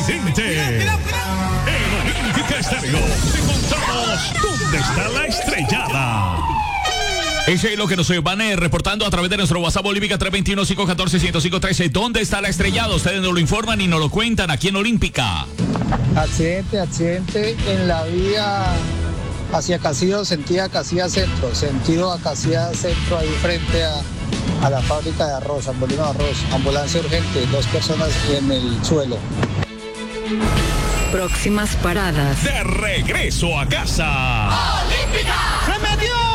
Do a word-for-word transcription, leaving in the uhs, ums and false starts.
accidente. En Olímpica Estéreo encontramos ¿Dónde está la estrellada? Ese es lo que nos van eh, reportando a través de nuestro WhatsApp Olímpica tres dos uno, cinco uno cuatro, uno cero cinco uno tres. ¿Dónde está la estrellada? Ustedes nos lo informan y nos lo cuentan aquí en Olímpica. Accidente, accidente en la vía hacia Casillas, sentido Casillas Centro, sentido a Casillas Centro, ahí frente a, a la fábrica de arroz, al molino de arroz. Ambulancia urgente, dos personas en el suelo. Próximas paradas. De regreso a casa. ¡Olímpica! ¡Se metió!